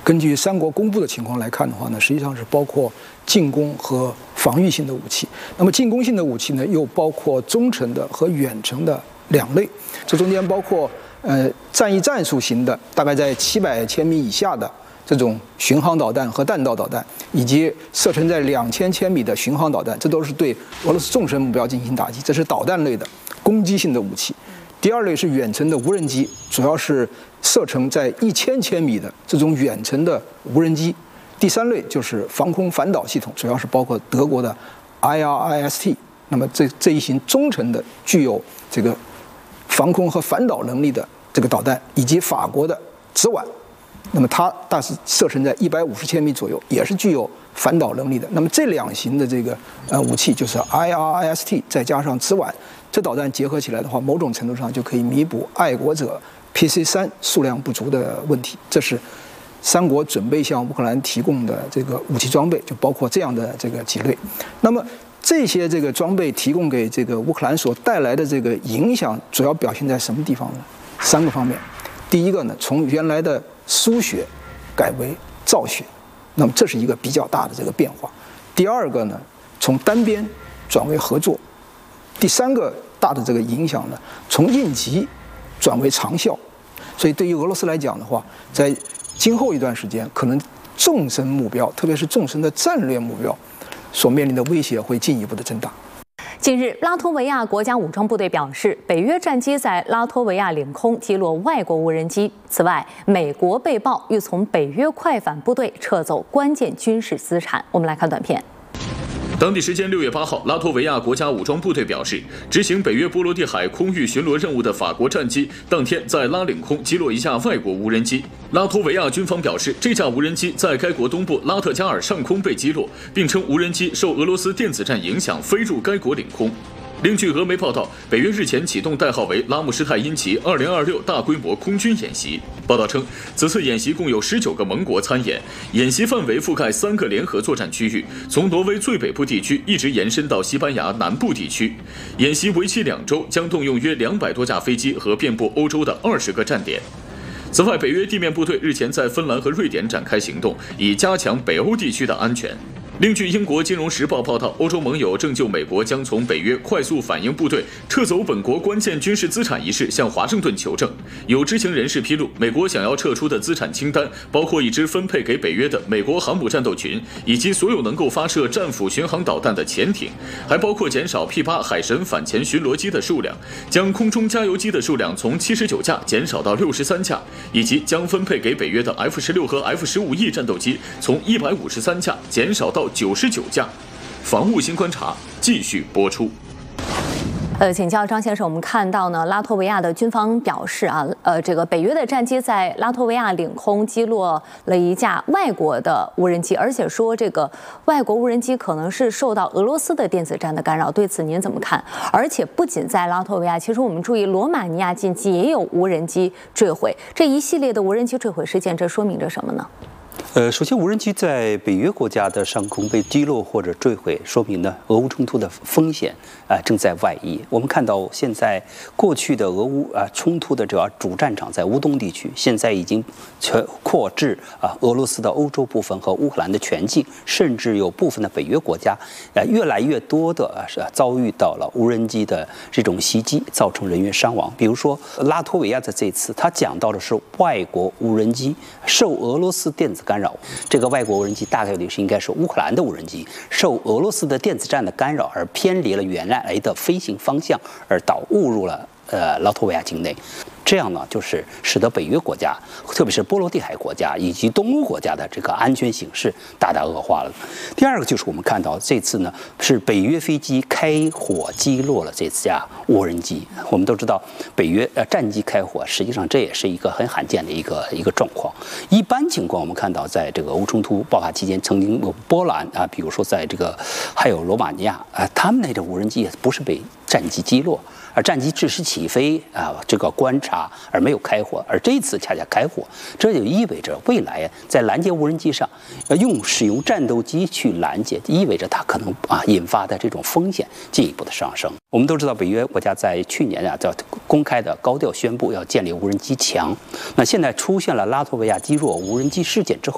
根据三国公布的情况来看的话呢，实际上是包括进攻和防御性的武器。那么进攻性的武器呢，又包括中程的和远程的两类。这中间包括战役战术型的，大概在700千米以下的这种巡航导弹和弹道导弹，以及射程在2000千米的巡航导弹，这都是对俄罗斯纵深目标进行打击，这是导弹类的攻击性的武器。第二类是远程的无人机，主要是射程在1000千米的这种远程的无人机。第三类就是防空反导系统，主要是包括德国的 IRIS-T。那么这一型中程的具有这个防空和反导能力的这个导弹，以及法国的直晚，那么它大致射程在150千米左右，也是具有反导能力的。那么这两型的这个武器就是 IRIS-T 再加上直晚，这导弹结合起来的话，某种程度上就可以弥补爱国者 PC3 数量不足的问题。这是三国准备向乌克兰提供的这个武器装备，就包括这样的这个几类。那么这些这个装备提供给这个乌克兰所带来的这个影响，主要表现在什么地方呢？3个方面。第一个呢，从原来的输血改为造血，那么这是一个比较大的这个变化。第二个呢，从单边转为合作。第三个大的这个影响呢，从应急转为长效。所以对于俄罗斯来讲的话，在今后一段时间，可能纵深目标，特别是纵深的战略目标所面临的威胁会进一步的增大。 近日，拉脱维亚国家武装部队表示，北约战机在拉脱维亚领空击落外国无人机。此外，美国被曝欲从北约快反部队撤走关键军事资产。我们来看短片。 当地时间6月8号，拉脱维亚国家武装部队表示，执行北约波罗的海空域巡逻任务的法国战机当天在拉领空击落一架外国无人机。拉脱维亚军方表示，这架无人机在该国东部拉特加尔上空被击落，并称无人机受俄罗斯电子战影响飞入该国领空。另据俄媒报道，北约日前启动代号为拉姆施泰因级2026大规模空军演习。报道称，此次演习共有19个盟国参演，演习范围覆盖3个联合作战区域，从挪威最北部地区一直延伸到西班牙南部地区。演习为期2周，将动用约200多架飞机和遍布欧洲的20个站点。此外，北约地面部队日前在芬兰和瑞典展开行动，以加强北欧地区的安全。另据英国《金融时报》报道，欧洲盟友正就美国将从北约快速反应部队撤走本国关键军事资产一事向华盛顿求证。有知情人士披露，美国想要撤出的资产清单包括一支分配给北约的美国航母战斗群，以及所有能够发射战斧巡航导弹的潜艇，还包括减少 P8 海神反潜巡逻机的数量，将空中加油机的数量从79架减少到63架，以及将分配给北约的 F-16和 F-15E 战斗机从153架减少到99架。防务新观察继续播出。 请教张先生，我们看到呢，拉脱维亚的军方表示啊，这个北约的战机在拉脱维亚领空击落了一架外国的无人机，而且说这个外国无人机可能是受到俄罗斯的电子战的干扰，对此您怎么看？而且不仅在拉脱维亚，其实我们注意罗马尼亚近期也有无人机坠毁，这一系列的无人机坠毁事件，这说明着什么呢？ 首先，无人机在北约国家的上空被击落或者坠毁，说明呢，俄乌冲突的风险正在外溢。我们看到，现在过去的俄乌冲突的主战场在乌东地区，现在已经扩至俄罗斯的欧洲部分和乌克兰的全境，甚至有部分的北约国家越来越多的遭遇到了无人机的这种袭击，造成人员伤亡。比如说，拉脱维亚的这次，他讲到的是外国无人机受俄罗斯电子干扰，这个外国无人机大概率是应该是乌克兰的无人机，受俄罗斯的电子战的干扰而偏离了原来的飞行方向，而误入了拉脱维亚境内。这样呢，就是使得北约国家，特别是波罗的海国家以及东欧国家的这个安全形势大大恶化了。第二个就是我们看到这次呢，是北约飞机开火击落了这架无人机。我们都知道，北约战机开火，实际上这也是一个很罕见的一个状况。一般情况，我们看到在这个俄乌冲突爆发期间，曾经有波兰比如说在这个还有罗马尼亚他们那个无人机也不是被战机击落。而战机只是起飞这个观察而没有开火，而这一次恰恰开火，这就意味着未来在拦截无人机上，使用战斗机去拦截，意味着它可能引发的这种风险进一步的上升。我们都知道，北约国家在去年在公开的高调宣布要建立无人机墙。那现在出现了拉脱维亚击落无人机事件之后，